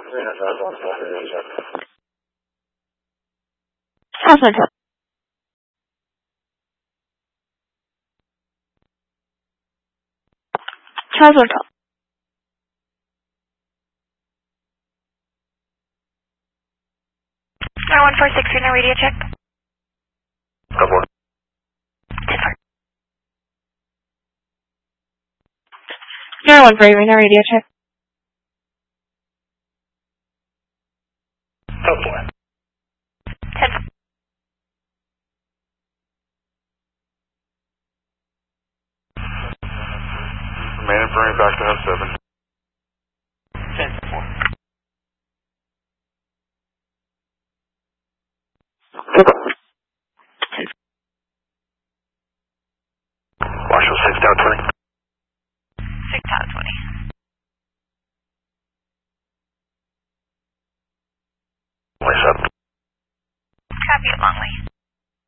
Southland Hill. Southland Hill. 9146, in a radio check. Couple. 9148, in a radio check. Couple. 10. Remain inferring back to House 7. 10-4. Marshall 6 down 20. 6 out of 20. Voice up. Copy it, Longley.